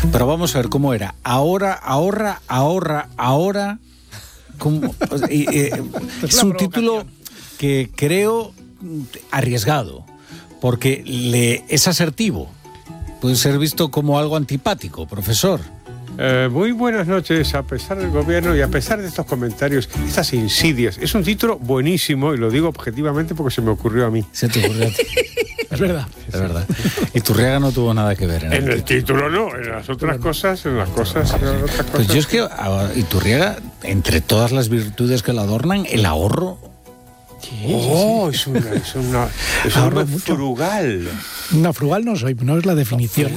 Pero vamos a ver cómo era. Ahora. Subtítulo que creo arriesgado, porque es asertivo. Puede ser visto como algo antipático, profesor. Muy buenas noches, a pesar del gobierno y a pesar de estos comentarios, estas insidias. Es un título buenísimo y lo digo objetivamente porque se me ocurrió a mí. Se te ocurrió a ti. Es verdad. Es verdad. Iturriaga no tuvo nada que ver en el título no, en las otras cosas, Pues yo es que Iturriaga, entre todas las virtudes que la adornan, el ahorro. Es un hombre frugal. No, frugal no soy, no es la definición.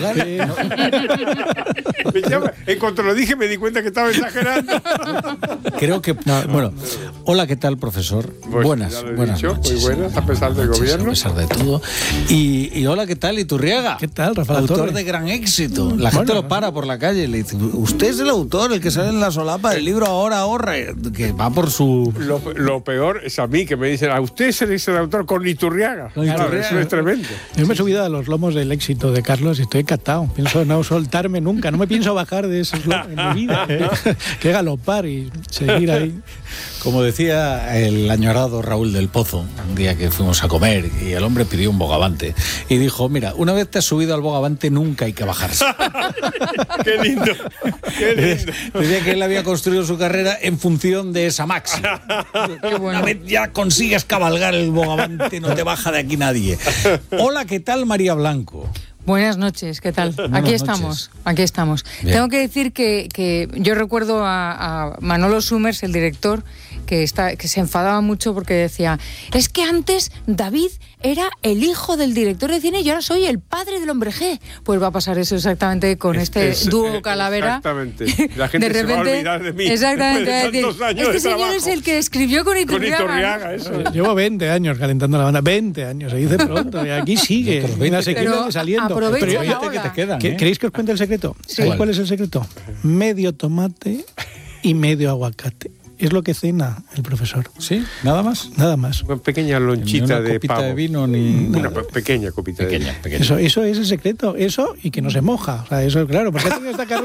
En cuanto lo dije me di cuenta que estaba exagerando. Creo que... Bueno, hola, ¿qué tal, profesor? Pues buenas noches. Muy buenas, a pesar del gobierno. A pesar de todo. Y hola, ¿qué tal, Iturriaga? ¿Qué tal, Rafael Autor Torre? de gran éxito. La gente lo para por la calle y le dice, usted es el autor, el que sale en la solapa del libro Ahora Ahorra, que va por su... Lo peor es a mí, que me dicen, a usted se le dice el autor con Iturriaga. Claro, eso es tremendo. Yo me he subido a los lomos del éxito de Carlos y estoy encantado. Pienso no soltarme nunca, no me pienso bajar de esos lomos en mi vida. Que galopar y seguir ahí. Como decía el añorado Raúl del Pozo, un día que fuimos a comer y el hombre pidió un bogavante y dijo, mira, una vez te has subido al bogavante nunca hay que bajarse. ¡Qué lindo! ¡Qué lindo! Decía que él había construido su carrera en función de esa máxima. Qué bueno. Una vez ya consigues cabalgar el bogavante, no te baja de aquí nadie. Hola, ¿qué tal, María Blanco? Buenas noches, ¿qué tal? Aquí estamos. Bien. Tengo que decir que yo recuerdo a Manolo Summers, el director, que se enfadaba mucho porque decía, es que antes David era el hijo del director de cine y ahora soy el padre del hombre G. Pues va a pasar eso exactamente con este dúo Calavera. Exactamente. La gente de repente, se va a olvidar de mí. Exactamente. Este señor trabajo. Es el que escribió con Iturriaga. Eso. Llevo 20 años calentando la banda. 20 años, se dice pronto. Y aquí sigue. Una sequía saliendo. Pero que te quedan, ¿Queréis que os cuente el secreto? Sí. ¿Sabéis cuál es el secreto? Medio tomate y medio aguacate. Es lo que cena el profesor. ¿Sí? ¿Nada más? Nada más. Una pequeña lonchita ni una copita pavo. de vino ni... Una pequeña copita de vino. Pequeña. Eso es el secreto. Eso y que no se moja. O sea, eso es claro. Porque ha tenido esta carrera